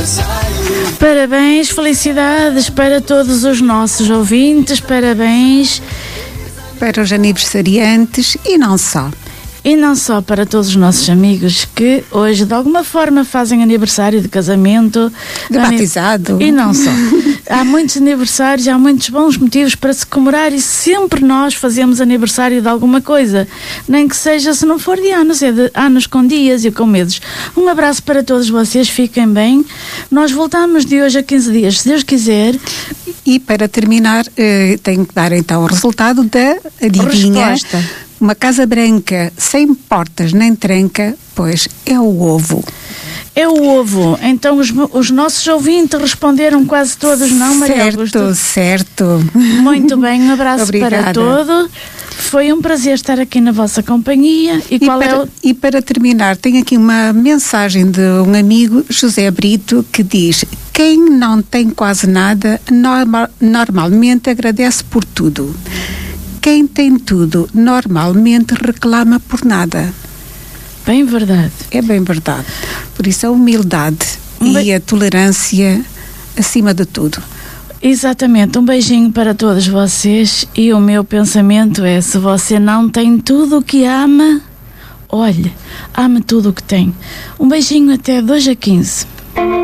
Parabéns, felicidades para todos os nossos ouvintes, parabéns para os aniversariantes e não só. E não só para todos os nossos amigos que hoje de alguma forma fazem aniversário de casamento, de batizado. E não só. Há muitos aniversários, há muitos bons motivos para se comemorar e sempre nós fazemos aniversário de alguma coisa. Nem que seja, se não for de anos, é de anos com dias e com meses. Um abraço para todos vocês, fiquem bem. Nós voltamos de hoje a 15 dias, se Deus quiser. E para terminar, tenho que dar então o resultado da adivinha. Resposta. Uma casa branca sem portas nem tranca, pois é o ovo. É o ovo. Então os nossos ouvintes responderam quase todos, não, Maria Augusta? Certo. Muito bem, um abraço Obrigada. para todos. Foi um prazer estar aqui na vossa companhia. E para terminar, tenho aqui uma mensagem de um amigo, José Brito, que diz: quem não tem quase nada, normalmente agradece por tudo. Quem tem tudo, normalmente reclama por nada. Bem verdade. É bem verdade. Por isso a humildade e a tolerância acima de tudo. Exatamente. Um beijinho para todos vocês e o meu pensamento é: se você não tem tudo o que ama, olhe, ame tudo o que tem. Um beijinho até 2 a 15.